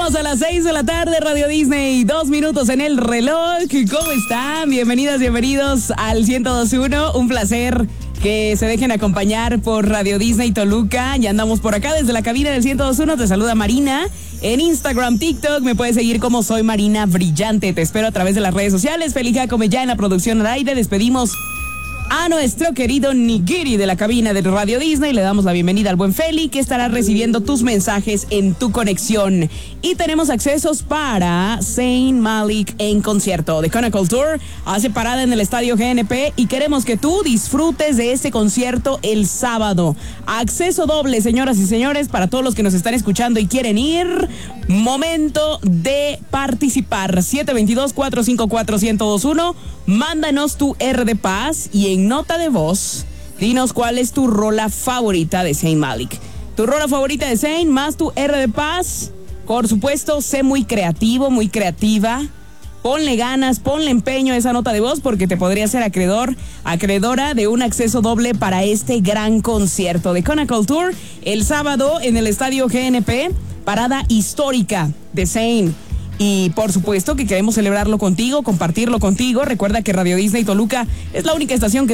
Llegamos a las 6 de la tarde, Radio Disney, 2 minutos en el reloj. ¿Cómo están? Bienvenidas, bienvenidos al 102.1. Un placer que se dejen acompañar por Radio Disney Toluca. Ya andamos por acá desde la cabina del 102.1. Te saluda Marina. En Instagram, TikTok, me puedes seguir como Soy Marina Brillante. Te espero a través de las redes sociales. Feliz Jacome ya en la producción al aire. Despedimos a nuestro querido Nigiri de la cabina de Radio Disney. Le damos la bienvenida al buen Feli, que estará recibiendo tus mensajes en tu conexión. Y tenemos accesos para Zayn Malik en concierto. The Chronicle Tour hace parada en el Estadio GNP y queremos que tú disfrutes de este concierto el sábado. Acceso doble, señoras y señores, para todos los que nos están escuchando y quieren ir. Momento de participar. 722-454-1021. Mándanos tu R de Paz y en nota de voz, dinos cuál es tu rola favorita de Zayn Malik. Tu rola favorita de Zayn más tu R de Paz. Por supuesto, sé muy creativo, muy creativa. Ponle ganas, ponle empeño a esa nota de voz porque te podría ser acreedora de un acceso doble para este gran concierto de Chronicle Tour el sábado en el Estadio GNP, parada histórica de Zayn. Y por supuesto que queremos celebrarlo contigo, compartirlo contigo. Recuerda que Radio Disney Toluca es la única estación que